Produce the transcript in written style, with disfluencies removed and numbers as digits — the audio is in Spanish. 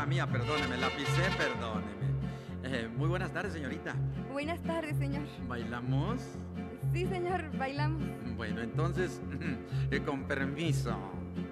mala mía, perdóneme, la pisé, perdóneme. Muy buenas tardes, señorita. Buenas tardes, señor. ¿Bailamos? Sí, señor, bailamos. Bueno, entonces, con permiso.